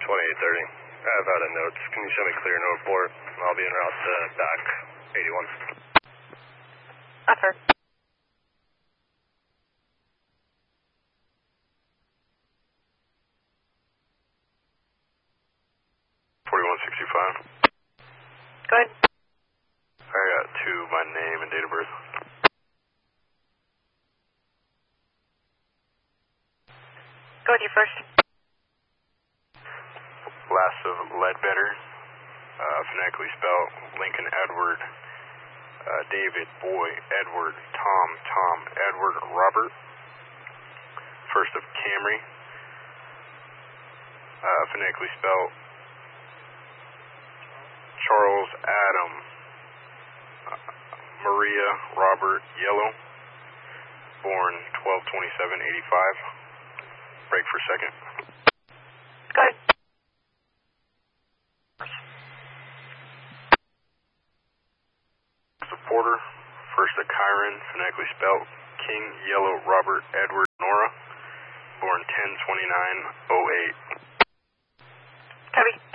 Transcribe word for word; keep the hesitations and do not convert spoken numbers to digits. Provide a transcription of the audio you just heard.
twenty-eight thirty. I have out of notes. Can you show me clear no report? I'll be en route to back eighty-one. That's her. forty-one sixty-five. Go ahead. I got two, my name and date of birth. Go ahead, you first. Last of Ledbetter, uh, phonetically spelled Lincoln Edward, uh, David, Boy, Edward, Tom, Tom, Edward, Robert. First of Camry, uh, phonetically spelled Charles, Adam, uh, Maria, Robert, Yellow, born twelve twenty-seven eighty-five. Break for a second. Go ahead. Porter, first of Chiron, phonetically spelled King, Yellow, Robert, Edward, Nora, born ten twenty-nine oh eight. Copy.